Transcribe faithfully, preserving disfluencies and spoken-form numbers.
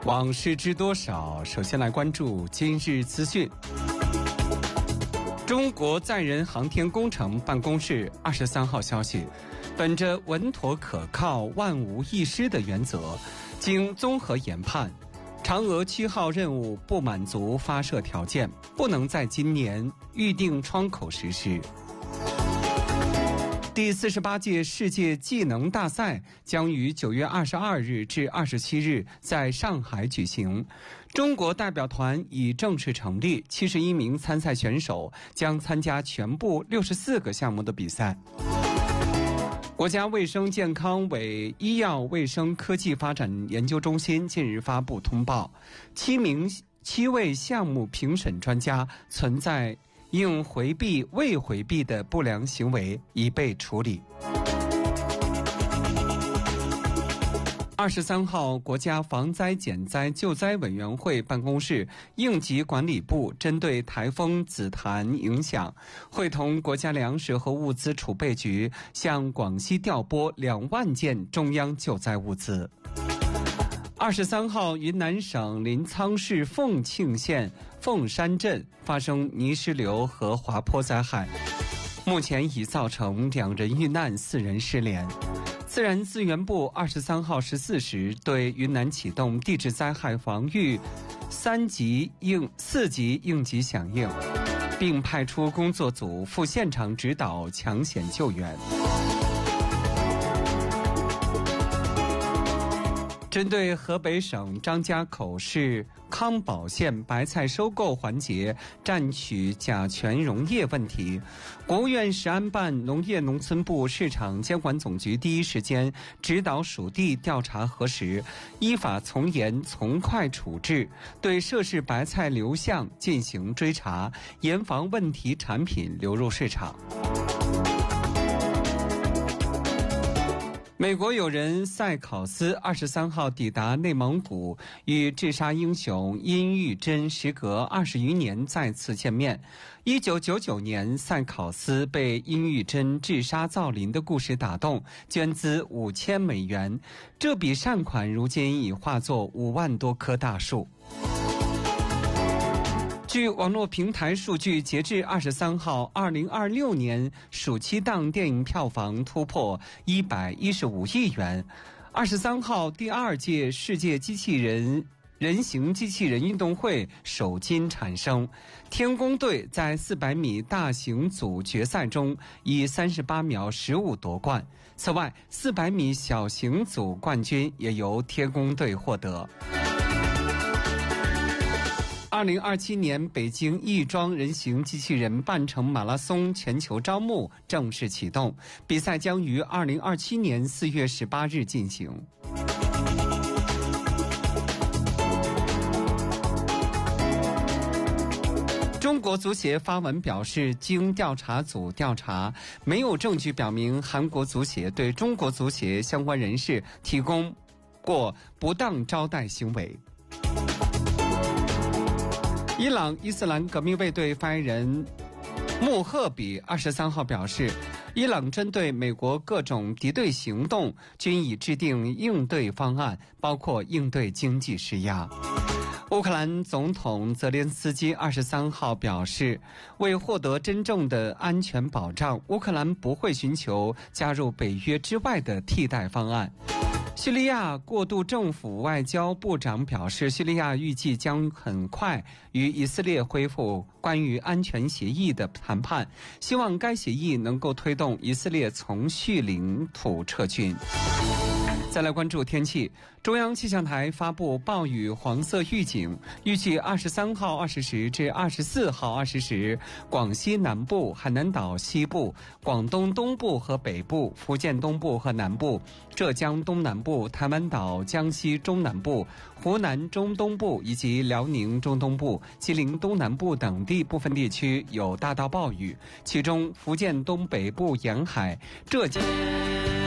往事知多少？首先来关注今日资讯。中国载人航天工程办公室二十三号消息，本着稳妥可靠、万无一失的原则，经综合研判，嫦娥七号任务不满足发射条件，不能在今年预定窗口实施。第四十八届世界技能大赛将于九月二十二日至二十七日在上海举行，中国代表团已正式成立，七十一名参赛选手将参加全部六十四个项目的比赛。国家卫生健康委医药卫生科技发展研究中心近日发布通报，七名七位项目评审专家存在应回避未回避的不良行为，已被处理。二十三号，国家防灾减灾救灾委员会办公室应急管理部针对台风紫檀影响，会同国家粮食和物资储备局向广西调拨两万件中央救灾物资。二十三号，云南省临沧市凤庆县凤山镇发生泥石流和滑坡灾害，目前已造成两人遇难，四人失联。自然资源部二十三号十四时对云南启动地质灾害防御三级应四级应急响应，并派出工作组赴现场指导抢险救援。针对河北省张家口市康保县白菜收购环节占取甲醛溶液问题，国务院食安办农业农村部市场监管总局第一时间指导属地调查核实，依法从严从快处置，对涉事白菜流向进行追查，严防问题产品流入市场。美国友人塞考斯二十三号抵达内蒙古，与治沙英雄殷玉珍时隔二十余年再次见面。一九九九年，塞考斯被殷玉珍治沙造林的故事打动，捐资五千美元，这笔善款如今已化作五万多棵大树。据网络平台数据，截至二十三号，二零二六年暑期档电影票房突破一百一十五亿元。二十三号，第二届世界机器人人形机器人运动会首金产生，天宫队在四百米大型组决赛中以三十八秒十五夺冠。此外，四百米小型组冠军也由天宫队获得。二零二七年北京亦庄人形机器人半程马拉松全球招募正式启动，比赛将于二零二七年四月十八日进行。中国足协发文表示，经调查组调查，没有证据表明韩国足协对中国足协相关人士提供过不当招待行为。伊朗伊斯兰革命卫队发言人穆赫比二十三号表示，伊朗针对美国各种敌对行动均已制定应对方案，包括应对经济施压。乌克兰总统泽连斯基二十三号表示，为获得真正的安全保障，乌克兰不会寻求加入北约之外的替代方案。叙利亚过渡政府外交部长表示，叙利亚预计将很快与以色列恢复关于安全协议的谈判，希望该协议能够推动以色列从叙领土撤军。再来关注天气，中央气象台发布暴雨黄色预警，预计二十三号二十时至二十四号二十时，广西南部、海南岛西部、广东东部和北部、福建东部和南部、浙江东南部、台湾岛、江西中南部、湖南中东部以及辽宁中东部、吉林东南部等地部分地区有大到暴雨，其中福建东北部沿海、浙江